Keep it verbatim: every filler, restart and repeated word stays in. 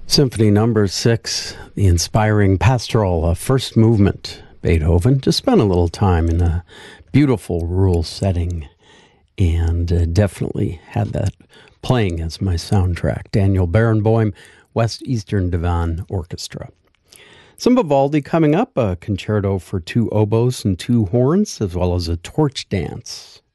Symphony Number Six, the inspiring pastoral, a first movement, Beethoven, to spend a little time in a beautiful rural setting, and uh, definitely had that playing as my soundtrack. Daniel Barenboim, West Eastern Divan Orchestra. Some Vivaldi coming up, a concerto for two oboes and two horns, as well as a torch dance.